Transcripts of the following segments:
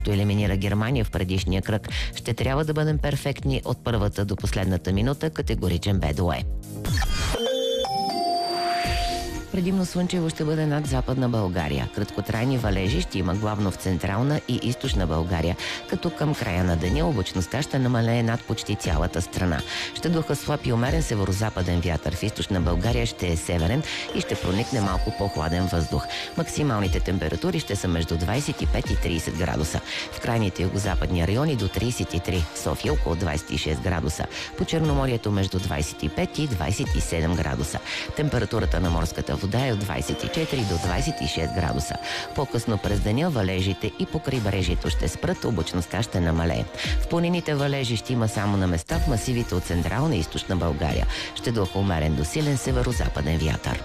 елиминира Германия в предишния кръг. Ще трябва да бъдем перфектни от първата до последната минута. Категоричен бе дуе. Предимно слънчево ще бъде над Западна България. Краткотрайни валежи ще има главно в Централна и Източна България, като към края на деня облачността ще намалее над почти цялата страна. Ще духа слаб и умерен северозападен вятър. В Източна България ще е северен и ще проникне малко по-хладен въздух. Максималните температури ще са между 25 и 30 градуса. В крайните югозападни райони до 33. В София около 26 градуса. По Черноморието между 25 и 27 градуса. Температурата на морската вода е от 24 до 26 градуса. По-късно през деня валежите и по крайбрежието ще спрат, облачността ще намалее. В планините валежи ще има само на места в масивите от Централна и Източна България. Ще духа умерен до силен северозападен вятър.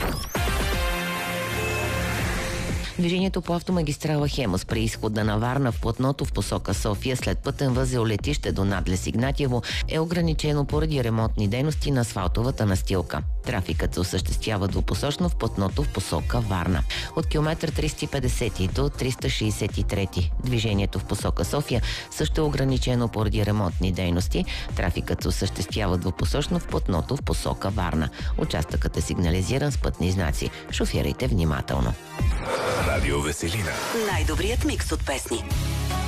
Движението по автомагистрала Хемус при изхода на Варна в платното в посока София след пътен възел летище до надлез Игнатиево е ограничено поради ремонтни дейности на асфалтовата настилка. Трафикът се осъществява двупосочно в платното в посока Варна. От километър 350 до 363 движението в посока София също е ограничено поради ремонтни дейности. Трафикът се осъществява двупосочно в платното в посока Варна. Участъкът е сигнализиран с пътни знаци. Шофирайте внимателно. Радио Веселина. Най-добрият микс от песни.